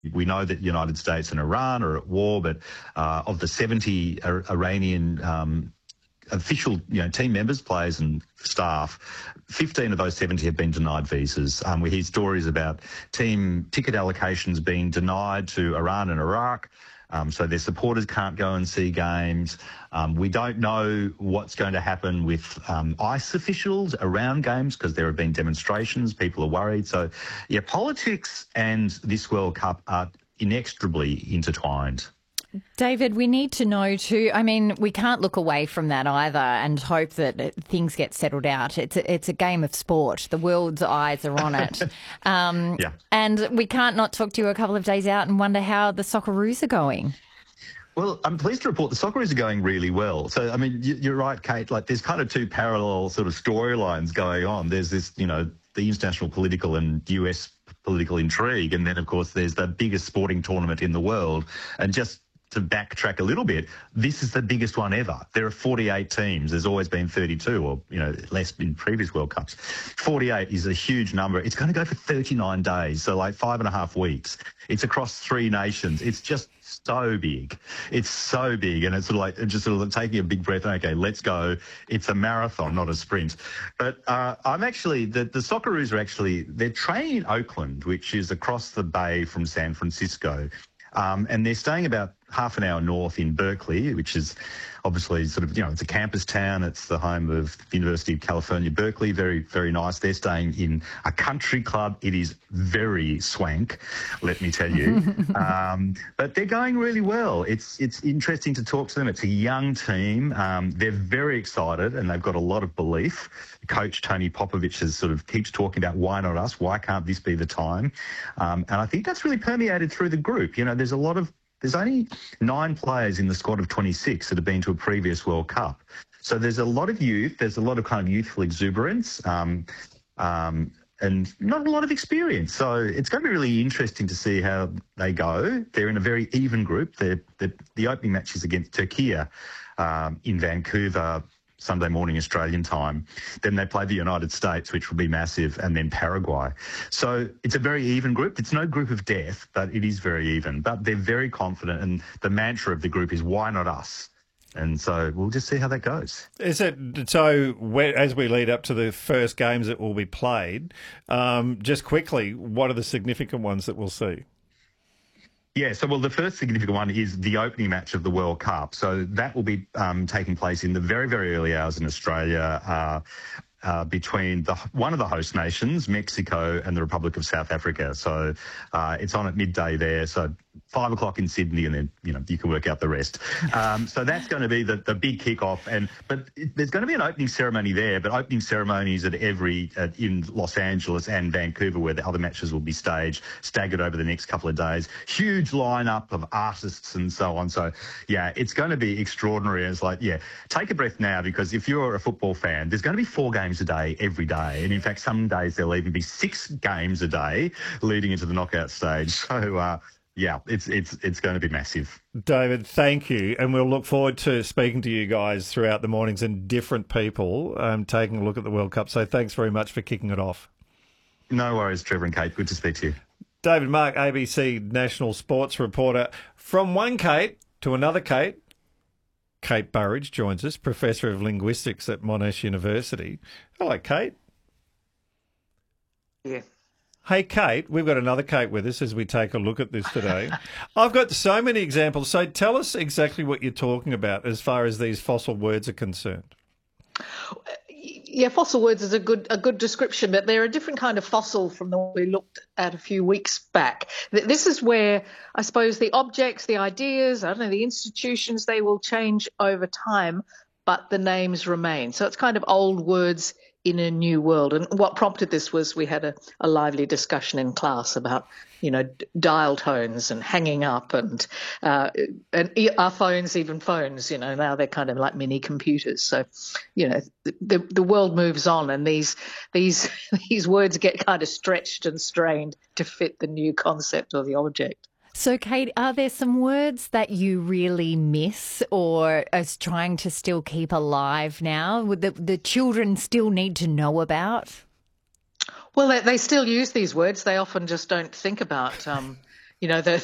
We know that the United States and Iran are at war, but of the 70 Iranian official, team members, players and staff, 15 of those 70 have been denied visas. We hear stories about team ticket allocations being denied to Iran and Iraq, so their supporters can't go and see games. We don't know what's going to happen with ICE officials around games because there have been demonstrations. People are worried. So, politics and this World Cup are inextricably intertwined. David, we need to know too, I mean, we can't look away from that either and hope that things get settled out. It's a game of sport. The world's eyes are on it. And we can't not talk to you a couple of days out and wonder how the Socceroos are going. Well, I'm pleased to report the Socceroos are going really well. So, I mean, you're right, Kate, like there's kind of two parallel sort of storylines going on. There's this, the international political and US political intrigue. And then, of course, there's the biggest sporting tournament in the world. And just to backtrack a little bit, this is the biggest one ever. There are 48 teams. There's always been 32 or, less in previous World Cups. 48 is a huge number. It's going to go for 39 days, so like 5.5 weeks. It's across 3 nations. It's just so big. It's so big, and it's sort of taking a big breath. Okay, let's go. It's a marathon, not a sprint. But I'm actually, the Socceroos are actually, they're training in Oakland, which is across the bay from San Francisco. And they're staying about half an hour north in Berkeley, which is obviously sort of, it's a campus town. It's the home of the University of California, Berkeley. Very, very nice. They're staying in a country club. It is very swank, let me tell you. But they're going really well. It's interesting to talk to them. It's a young team. They're very excited and they've got a lot of belief. Coach Tony Popovich keeps talking about why not us? Why can't this be the time? And I think that's really permeated through the group. There's only 9 players in the squad of 26 that have been to a previous World Cup. So there's a lot of youth. There's a lot of kind of youthful exuberance and not a lot of experience. So it's going to be really interesting to see how they go. They're in a very even group. The opening match is against Turkey in Vancouver, Sunday morning Australian time. Then they play the United States, which will be massive, and then Paraguay. So it's a very even group. It's no group of death, but it is very even. But they're very confident, and the mantra of the group is, why not us? And so we'll just see how that goes. Is it so? As we lead up to the first games that will be played, just quickly, what are the significant ones that we'll see? Yeah, so, the first significant one is the opening match of the World Cup. So that will be taking place in the very, very early hours in Australia between one of the host nations, Mexico, and the Republic of South Africa. So it's on at midday there. So 5 o'clock in Sydney, and then, you can work out the rest. So that's going to be the big kickoff. But there's going to be an opening ceremony there, but opening ceremonies in Los Angeles and Vancouver, where the other matches will be staggered over the next couple of days. Huge lineup of artists and so on. So, yeah, it's going to be extraordinary. And it's take a breath now, because if you're a football fan, there's going to be 4 games a day every day. And in fact, some days there'll even be 6 games a day leading into the knockout stage. So, it's going to be massive. David, thank you. And we'll look forward to speaking to you guys throughout the mornings and different people taking a look at the World Cup. So thanks very much for kicking it off. No worries, Trevor and Kate. Good to speak to you. David Mark, ABC national sports reporter. From one Kate to another Kate. Kate Burridge joins us, Professor of Linguistics at Monash University. Hello, Kate. Yeah. Hey, Kate, we've got another Kate with us as we take a look at this today. I've got so many examples. So tell us exactly what you're talking about as far as these fossil words are concerned. Yeah, fossil words is a good description, but they're a different kind of fossil from the one we looked at a few weeks back. This is where I suppose the objects, the ideas, the institutions, they will change over time, but the names remain. So it's kind of old words in a new world. And what prompted this was we had a lively discussion in class about, dial tones and hanging up and our phones, even phones, now they're kind of like mini computers. So, the world moves on, and these words get kind of stretched and strained to fit the new concept or the object. So, Kate, are there some words that you really miss or are trying to still keep alive now, the children still need to know about? Well, they still use these words. They often just don't think about, you know, the